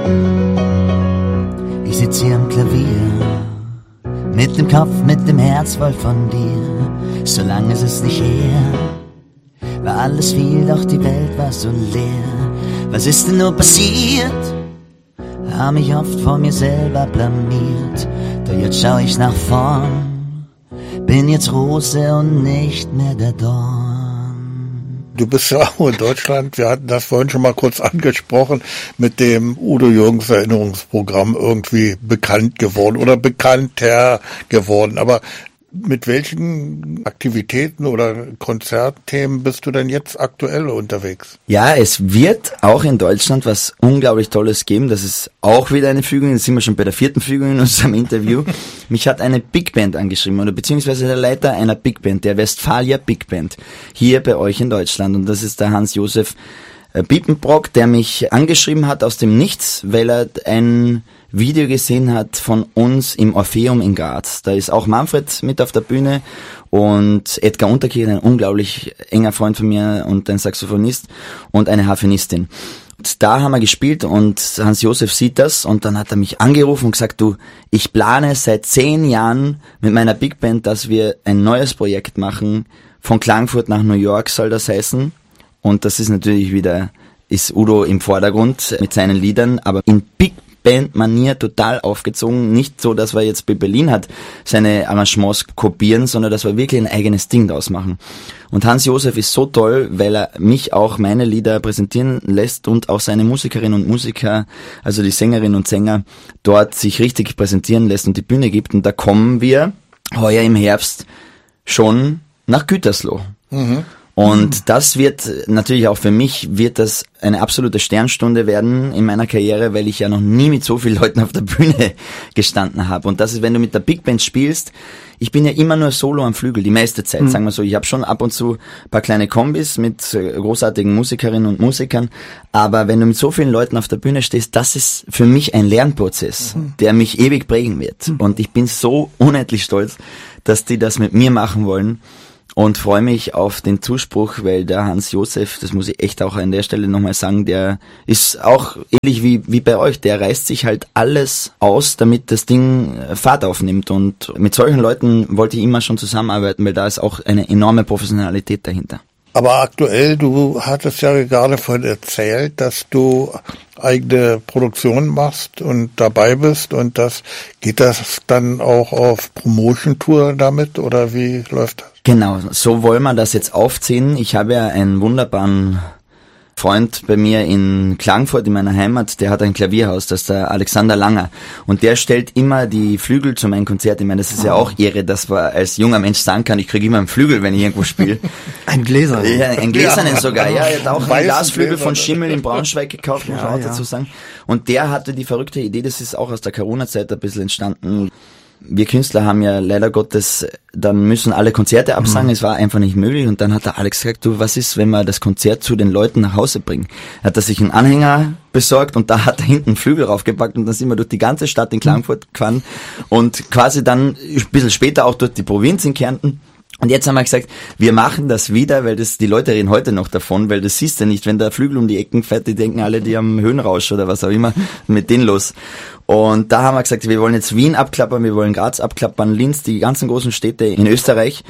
Ich sitz hier am Klavier, mit dem Kopf, mit dem Herz voll von dir. So lange ist es nicht her, war alles viel, doch die Welt war so leer. Was ist denn nur passiert? Hab mich oft vor mir selber blamiert. Doch jetzt schau ich nach vorn, bin jetzt Rose und nicht mehr der Dorn. Du bist ja auch in Deutschland, wir hatten das vorhin schon mal kurz angesprochen, mit dem Udo Jürgens Erinnerungsprogramm irgendwie bekannt geworden oder bekannter geworden. Aber mit welchen Aktivitäten oder Konzertthemen bist du denn jetzt aktuell unterwegs? Ja, es wird auch in Deutschland was unglaublich Tolles geben. Das ist auch wieder eine Fügung. Jetzt sind wir schon bei der 4. Fügung in unserem Interview. Mich hat eine Big Band angeschrieben, oder beziehungsweise der Leiter einer Big Band, der Westfalia Big Band, hier bei euch in Deutschland. Und das ist der Hans-Josef Biepenbrock, der mich angeschrieben hat aus dem Nichts, weil er ein Video gesehen hat von uns im Orpheum in Graz. Da ist auch Manfred mit auf der Bühne und Edgar Unterkirchen, ein unglaublich enger Freund von mir und ein Saxophonist und eine Harfenistin. Und da haben wir gespielt und Hans-Josef sieht das und dann hat er mich angerufen und gesagt, du, ich plane seit 10 Jahren mit meiner Big Band, dass wir ein neues Projekt machen. Von Klagenfurt nach New York soll das heißen. Und das ist natürlich wieder, ist Udo im Vordergrund mit seinen Liedern, aber in Big Band-Manier total aufgezogen. Nicht so, dass wir jetzt bei Berlin hat seine Arrangements kopieren, sondern dass wir wirklich ein eigenes Ding daraus machen. Und Hans-Josef ist so toll, weil er mich auch meine Lieder präsentieren lässt und auch seine Musikerinnen und Musiker, also die Sängerinnen und Sänger, dort sich richtig präsentieren lässt und die Bühne gibt. Und da kommen wir heuer im Herbst schon nach Gütersloh. Mhm. Und das wird natürlich auch für mich, wird das eine absolute Sternstunde werden in meiner Karriere, weil ich ja noch nie mit so vielen Leuten auf der Bühne gestanden habe. Und das ist, wenn du mit der Big Band spielst, ich bin ja immer nur solo am Flügel, die meiste Zeit, sagen wir so. Ich habe schon ab und zu ein paar kleine Kombis mit großartigen Musikerinnen und Musikern, aber wenn du mit so vielen Leuten auf der Bühne stehst, das ist für mich ein Lernprozess, der mich ewig prägen wird. Und ich bin so unendlich stolz, dass die das mit mir machen wollen. Und freue mich auf den Zuspruch, weil der Hans-Josef, das muss ich echt auch an der Stelle nochmal sagen, der ist auch ähnlich wie bei euch, der reißt sich halt alles aus, damit das Ding Fahrt aufnimmt. Und mit solchen Leuten wollte ich immer schon zusammenarbeiten, weil da ist auch eine enorme Professionalität dahinter. Aber aktuell, du hattest ja gerade vorhin erzählt, dass du eigene Produktion machst und dabei bist und geht das dann auch auf Promotion-Tour damit oder wie läuft das? Genau, so wollen wir das jetzt aufziehen. Ich habe ja einen wunderbaren Freund bei mir in Klagenfurt, in meiner Heimat, der hat ein Klavierhaus, das ist der Alexander Langer. Und der stellt immer die Flügel zu meinem Konzert. Ich meine, das ist ja auch Ehre, dass man als junger Mensch sagen kann, ich kriege immer einen Flügel, wenn ich irgendwo spiele. Ein Gläsernen. Ja, ein Gläsernen sogar. Ja, er hat auch einen Glasflügel von Schimmel in Braunschweig gekauft, muss man auch dazu sagen. Und der hatte die verrückte Idee, das ist auch aus der Corona-Zeit ein bisschen entstanden. Wir Künstler haben ja leider Gottes, dann müssen alle Konzerte absagen, es war einfach nicht möglich und dann hat der Alex gesagt, du, was ist, wenn wir das Konzert zu den Leuten nach Hause bringen? Hat er sich einen Anhänger besorgt und da hat er hinten einen Flügel raufgepackt und dann sind wir durch die ganze Stadt in Klagenfurt gefahren und quasi dann ein bisschen später auch durch die Provinz in Kärnten. Und jetzt haben wir gesagt, wir machen das wieder, weil die Leute reden heute noch davon, weil das siehst du nicht, wenn der Flügel um die Ecken fährt, die denken alle, die haben Höhenrausch oder was auch immer mit denen los. Und da haben wir gesagt, wir wollen jetzt Wien abklappern, wir wollen Graz abklappern, Linz, die ganzen großen Städte in Österreich.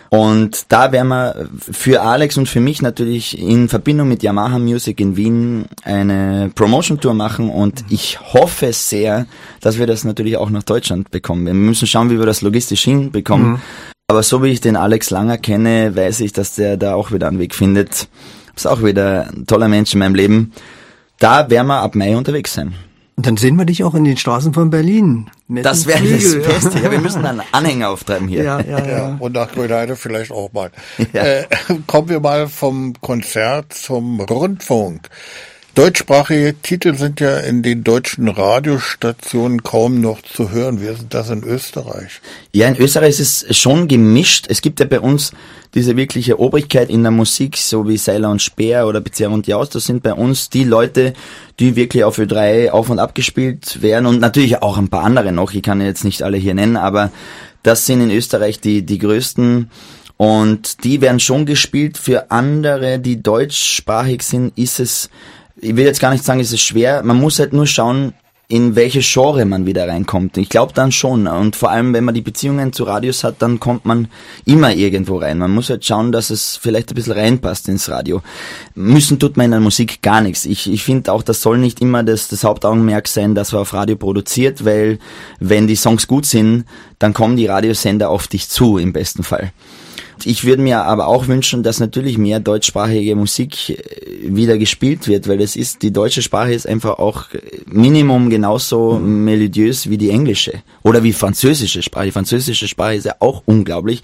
Und da werden wir für Alex und für mich natürlich in Verbindung mit Yamaha Music in Wien eine Promotion-Tour machen und ich hoffe sehr, dass wir das natürlich auch nach Deutschland bekommen. Wir müssen schauen, wie wir das logistisch hinbekommen. Aber so wie ich den Alex Langer kenne, weiß ich, dass der da auch wieder einen Weg findet. Ist auch wieder ein toller Mensch in meinem Leben. Da werden wir ab Mai unterwegs sein. Und dann sehen wir dich auch in den Straßen von Berlin. Das wäre das Beste. Ja, wir müssen einen Anhänger auftreiben hier. Ja. Und nach Grünheide vielleicht auch mal. Ja. Kommen wir mal vom Konzert zum Rundfunk. Deutschsprachige Titel sind ja in den deutschen Radiostationen kaum noch zu hören. Wie ist das in Österreich? Ja, in Österreich ist es schon gemischt. Es gibt ja bei uns diese wirkliche Obrigkeit in der Musik, so wie Seiler und Speer oder Bezerra und Jaus. Das sind bei uns die Leute, die wirklich auf Ö3 auf und ab gespielt werden und natürlich auch ein paar andere noch. Ich kann jetzt nicht alle hier nennen, aber das sind in Österreich die größten. Und die werden schon gespielt. Für andere, die deutschsprachig sind, ist es ich will jetzt gar nicht sagen, es ist schwer, man muss halt nur schauen, in welche Genre man wieder reinkommt. Ich glaube dann schon. Und vor allem, wenn man die Beziehungen zu Radios hat, dann kommt man immer irgendwo rein. Man muss halt schauen, dass es vielleicht ein bisschen reinpasst ins Radio. Müssen tut man in der Musik gar nichts. Ich finde auch, das soll nicht immer das Hauptaugenmerk sein, dass man auf Radio produziert, weil wenn die Songs gut sind, dann kommen die Radiosender auf dich zu, im besten Fall. Ich würde mir aber auch wünschen, dass natürlich mehr deutschsprachige Musik wieder gespielt wird, weil die deutsche Sprache ist einfach auch Minimum genauso melodiös wie die englische oder wie französische Sprache. Die französische Sprache ist ja auch unglaublich.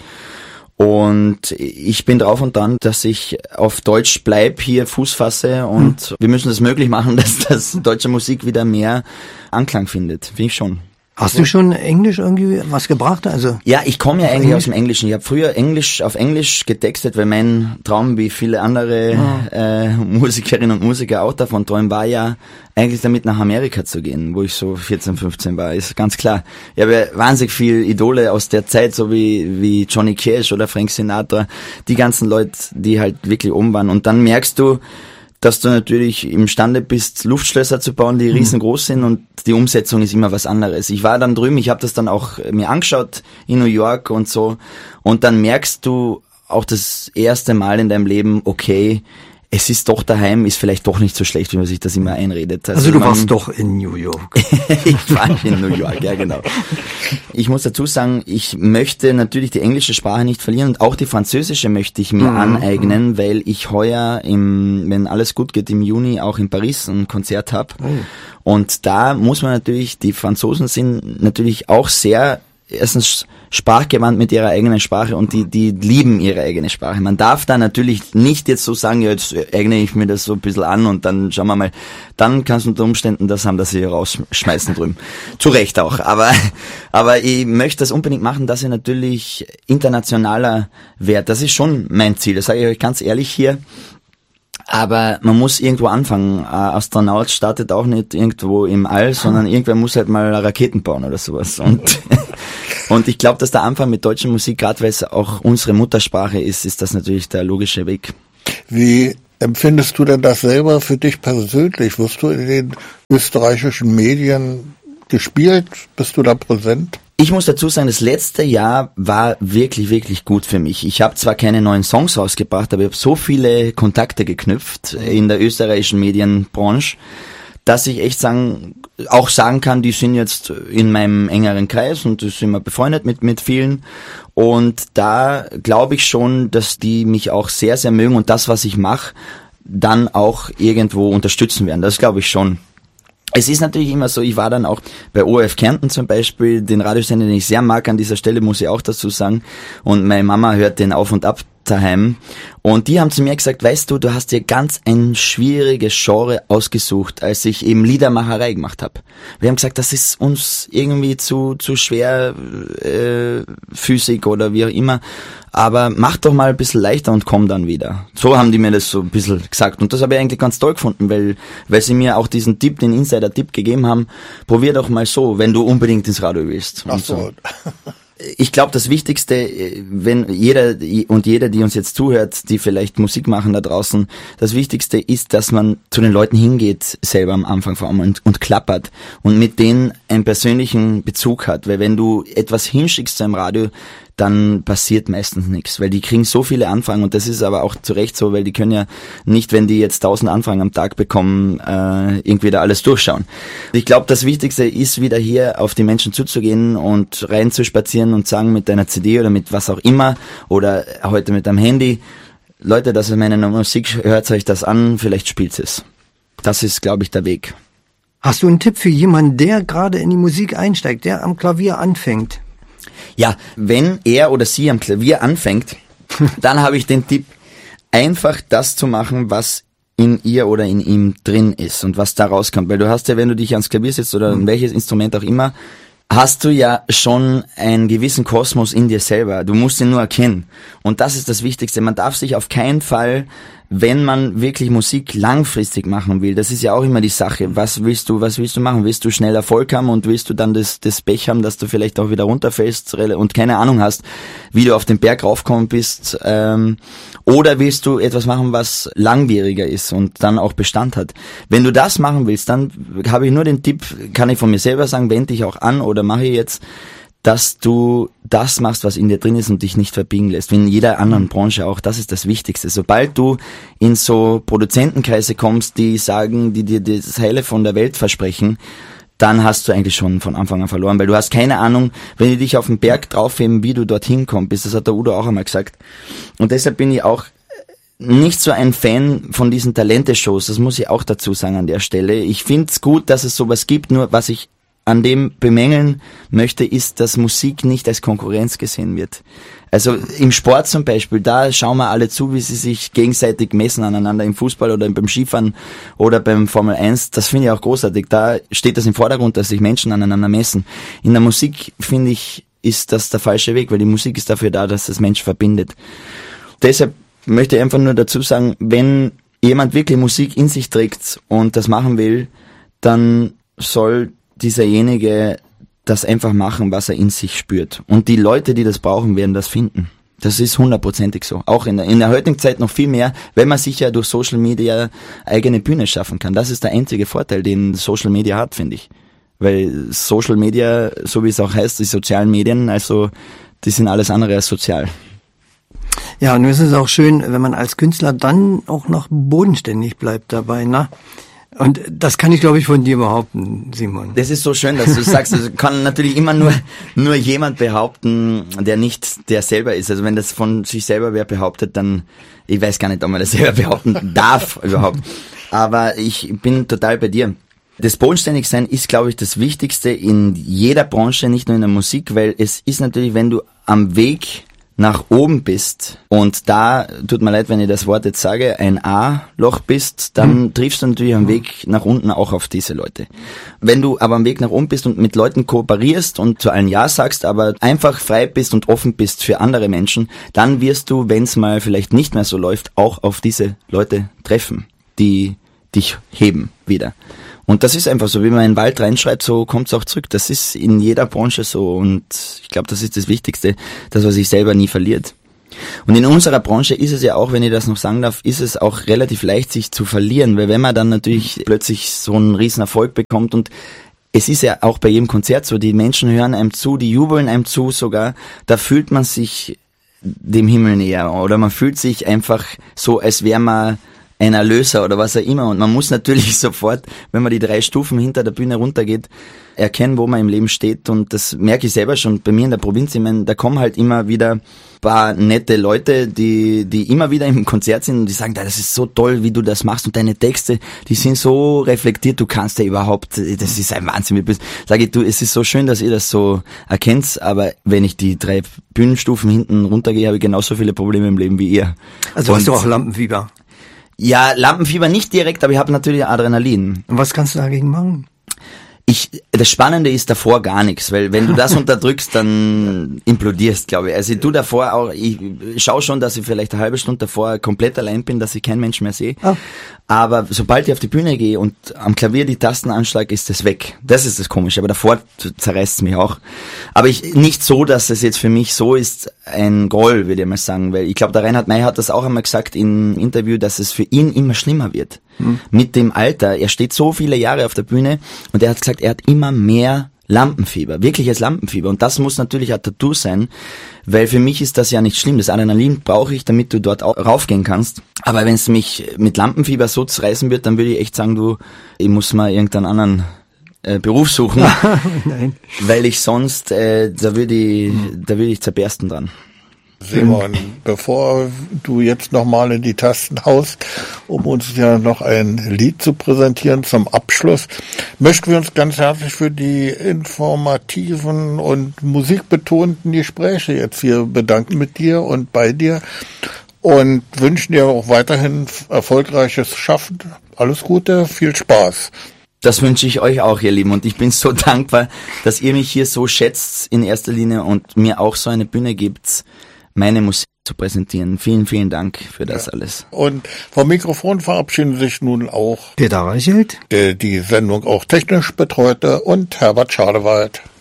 Und ich bin drauf und dran, dass ich auf Deutsch bleib, hier Fuß fasse und wir müssen es möglich machen, dass deutsche Musik wieder mehr Anklang findet. Finde ich schon. Hast du schon Englisch irgendwie was gebracht? Also ja, ich komme ja eigentlich aus dem Englischen. Ich habe früher auf Englisch getextet, weil mein Traum, wie viele andere Musikerinnen und Musiker auch davon träumen, war ja eigentlich damit nach Amerika zu gehen, wo ich so 14, 15 war, ist ganz klar. Ich habe ja wahnsinnig viele Idole aus der Zeit, so wie Johnny Cash oder Frank Sinatra, die ganzen Leute, die halt wirklich oben waren. Und dann merkst du, dass du natürlich imstande bist, Luftschlösser zu bauen, die riesengroß sind und die Umsetzung ist immer was anderes. Ich war dann drüben, ich habe das dann auch mir angeschaut in New York und so und dann merkst du auch das erste Mal in deinem Leben, okay, es ist doch daheim, ist vielleicht doch nicht so schlecht, wie man sich das immer einredet. Also du warst doch in New York. Ich war in New York, ja genau. Ich muss dazu sagen, ich möchte natürlich die englische Sprache nicht verlieren und auch die französische möchte ich mir aneignen, weil ich heuer wenn alles gut geht, im Juni auch in Paris ein Konzert habe. Und da muss man natürlich, die Franzosen sind natürlich auch sehr erstens sprachgewandt mit ihrer eigenen Sprache und die lieben ihre eigene Sprache. Man darf da natürlich nicht jetzt so sagen, ja, jetzt eigne ich mir das so ein bisschen an und dann schauen wir mal, dann kannst du unter Umständen das haben, dass sie rausschmeißen drüben. Zu Recht auch. Aber ich möchte das unbedingt machen, dass ich natürlich internationaler werde. Das ist schon mein Ziel. Das sage ich euch ganz ehrlich hier. Aber man muss irgendwo anfangen. Ein Astronaut startet auch nicht irgendwo im All, sondern irgendwer muss halt mal Raketen bauen oder sowas. Und ich glaube, dass der Anfang mit deutscher Musik, gerade weil es auch unsere Muttersprache ist das natürlich der logische Weg. Wie empfindest du denn das selber für dich persönlich? Wirst du in den österreichischen Medien gespielt? Bist du da präsent? Ich muss dazu sagen, das letzte Jahr war wirklich, wirklich gut für mich. Ich habe zwar keine neuen Songs rausgebracht, aber ich habe so viele Kontakte geknüpft in der österreichischen Medienbranche, dass ich echt sagen kann, die sind jetzt in meinem engeren Kreis und sind wir befreundet mit vielen. Und da glaube ich schon, dass die mich auch sehr, sehr mögen und das, was ich mache, dann auch irgendwo unterstützen werden. Das glaube ich schon. Es ist natürlich immer so, ich war dann auch bei ORF Kärnten zum Beispiel, den Radiosender, den ich sehr mag, an dieser Stelle muss ich auch dazu sagen. Und meine Mama hört den auf und ab daheim. Und die haben zu mir gesagt, weißt du, du hast dir ganz ein schwieriges Genre ausgesucht, als ich eben Liedermacherei gemacht habe. Wir haben gesagt, das ist uns irgendwie zu schwer Physik oder wie auch immer. Aber mach doch mal ein bisschen leichter und komm dann wieder. So haben die mir das so ein bisschen gesagt. Und das habe ich eigentlich ganz toll gefunden, weil sie mir auch diesen Tipp, den Insider-Tipp gegeben haben, probier doch mal so, wenn du unbedingt ins Radio willst. Ach so. Ich glaube, das Wichtigste, wenn jeder, die uns jetzt zuhört, die vielleicht Musik machen da draußen, das Wichtigste ist, dass man zu den Leuten hingeht, selber am Anfang vor allem und klappert und mit denen einen persönlichen Bezug hat. Weil wenn du etwas hinschickst zu einem Radio, dann passiert meistens nichts, weil die kriegen so viele Anfragen und das ist aber auch zu Recht so, weil die können ja nicht, wenn die jetzt 1000 Anfragen am Tag bekommen, irgendwie da alles durchschauen. Ich glaube, das Wichtigste ist, wieder hier auf die Menschen zuzugehen und rein zu spazieren und sagen mit deiner CD oder mit was auch immer oder heute mit deinem Handy, Leute, das ist meine Musik, hört euch das an, vielleicht spielt es. Das ist, glaube ich, der Weg. Hast du einen Tipp für jemanden, der gerade in die Musik einsteigt, der am Klavier anfängt? Ja, wenn er oder sie am Klavier anfängt, dann habe ich den Tipp, einfach das zu machen, was in ihr oder in ihm drin ist und was da rauskommt. Weil du hast ja, wenn du dich ans Klavier setzt oder an welches Instrument auch immer, hast du ja schon einen gewissen Kosmos in dir selber. Du musst ihn nur erkennen. Und das ist das Wichtigste. Man darf sich auf keinen Fall wenn man wirklich Musik langfristig machen will, das ist ja auch immer die Sache, was willst du machen? Willst du schnell Erfolg haben und willst du dann das Pech haben, dass du vielleicht auch wieder runterfällst und keine Ahnung hast, wie du auf den Berg raufkommen bist, oder willst du etwas machen, was langwieriger ist und dann auch Bestand hat? Wenn du das machen willst, dann habe ich nur den Tipp, kann ich von mir selber sagen, wende dich auch an oder mache jetzt, dass du das machst, was in dir drin ist und dich nicht verbiegen lässt. Wie in jeder anderen Branche auch, das ist das Wichtigste. Sobald du in so Produzentenkreise kommst, die sagen, die dir das Heile von der Welt versprechen, dann hast du eigentlich schon von Anfang an verloren, weil du hast keine Ahnung, wenn die dich auf den Berg draufheben, wie du dorthin kommst. Das hat der Udo auch einmal gesagt. Und deshalb bin ich auch nicht so ein Fan von diesen Talente-Shows, das muss ich auch dazu sagen an der Stelle. Ich finde es gut, dass es sowas gibt, nur was ich an dem bemängeln möchte, ist, dass Musik nicht als Konkurrenz gesehen wird. Also im Sport zum Beispiel, da schauen wir alle zu, wie sie sich gegenseitig messen aneinander, im Fußball oder beim Skifahren oder beim Formel 1. Das finde ich auch großartig. Da steht das im Vordergrund, dass sich Menschen aneinander messen. In der Musik, finde ich, ist das der falsche Weg, weil die Musik ist dafür da, dass das Menschen verbindet. Deshalb möchte ich einfach nur dazu sagen, wenn jemand wirklich Musik in sich trägt und das machen will, dann soll dieserjenige das einfach machen, was er in sich spürt. Und die Leute, die das brauchen, werden das finden. Das ist 100%ig so. Auch in der heutigen Zeit noch viel mehr, wenn man sich ja durch Social Media eigene Bühne schaffen kann. Das ist der einzige Vorteil, den Social Media hat, finde ich. Weil Social Media, so wie es auch heißt, die sozialen Medien, also die sind alles andere als sozial. Ja, und es ist auch schön, wenn man als Künstler dann auch noch bodenständig bleibt dabei, ne? Und das kann ich, glaube ich, von dir behaupten, Simon. Das ist so schön, dass du sagst, das kann natürlich immer nur jemand behaupten, der nicht der selber ist. Also wenn das von sich selber wer behauptet, dann, ich weiß gar nicht, ob man das selber behaupten darf überhaupt. Aber ich bin total bei dir. Das Bodenständigsein ist, glaube ich, das Wichtigste in jeder Branche, nicht nur in der Musik, weil es ist natürlich, wenn du am Weg nach oben bist und da, tut mir leid, wenn ich das Wort jetzt sage, ein A-Loch bist, dann triffst du natürlich am Weg nach unten auch auf diese Leute. Wenn du aber am Weg nach oben bist und mit Leuten kooperierst und zu allen Ja sagst, aber einfach frei bist und offen bist für andere Menschen, dann wirst du, wenn es mal vielleicht nicht mehr so läuft, auch auf diese Leute treffen, die dich heben wieder. Und das ist einfach so, wie man in den Wald reinschreit, so kommt es auch zurück. Das ist in jeder Branche so und ich glaube, das ist das Wichtigste, dass man sich selber nie verliert. Und in unserer Branche ist es ja auch, wenn ich das noch sagen darf, ist es auch relativ leicht, sich zu verlieren, weil wenn man dann natürlich plötzlich so einen riesen Erfolg bekommt und es ist ja auch bei jedem Konzert so, die Menschen hören einem zu, die jubeln einem zu sogar, da fühlt man sich dem Himmel näher oder man fühlt sich einfach so, als wäre man ein Erlöser oder was auch immer. Und man muss natürlich sofort, wenn man die 3 Stufen hinter der Bühne runtergeht, erkennen, wo man im Leben steht. Und das merke ich selber schon bei mir in der Provinz. Ich meine, da kommen halt immer wieder ein paar nette Leute, die immer wieder im Konzert sind und die sagen, das ist so toll, wie du das machst und deine Texte, die sind so reflektiert, du kannst ja überhaupt, das ist ein Wahnsinn. Sage ich, du, es ist so schön, dass ihr das so erkennt, aber wenn ich die 3 Bühnenstufen hinten runtergehe, habe ich genauso viele Probleme im Leben wie ihr. Also hast du auch Lampenfieber? Ja, Lampenfieber nicht direkt, aber ich habe natürlich Adrenalin. Und was kannst du dagegen machen? Das Spannende ist davor gar nichts, weil wenn du das unterdrückst, dann implodierst, glaube ich. Also ich tue davor auch, ich schaue schon, dass ich vielleicht eine halbe Stunde davor komplett allein bin, dass ich keinen Mensch mehr sehe. Oh. Aber sobald ich auf die Bühne gehe und am Klavier die Tasten anschlage, ist das weg. Das ist das Komische, aber davor zerreißt es mich auch. Aber nicht so, dass es jetzt für mich so ist, ein Groll, würde ich mal sagen, weil ich glaube, der Reinhard May hat das auch einmal gesagt im Interview, dass es für ihn immer schlimmer wird. Mit dem Alter. Er steht so viele Jahre auf der Bühne und er hat gesagt, er hat immer mehr Lampenfieber, wirkliches Lampenfieber. Und das muss natürlich ein Tattoo sein, weil für mich ist das ja nicht schlimm. Das Adrenalin brauche ich, damit du dort auch raufgehen kannst. Aber wenn es mich mit Lampenfieber so zerreißen wird, dann würde ich echt sagen, ich muss mal irgendeinen anderen Beruf suchen. Nein. Weil ich sonst, da würde ich zerbersten dran. Simon, bevor du jetzt nochmal in die Tasten haust, um uns ja noch ein Lied zu präsentieren zum Abschluss, möchten wir uns ganz herzlich für die informativen und musikbetonten Gespräche jetzt hier bedanken mit dir und bei dir und wünschen dir auch weiterhin erfolgreiches Schaffen. Alles Gute, viel Spaß. Das wünsche ich euch auch, ihr Lieben. Und ich bin so dankbar, dass ihr mich hier so schätzt in erster Linie und mir auch so eine Bühne gibt, meine Musik zu präsentieren. Vielen, vielen Dank für das alles. Und vom Mikrofon verabschieden sich nun auch Peter Reichelt, der die Sendung auch technisch betreute, und Herbert Schadewald.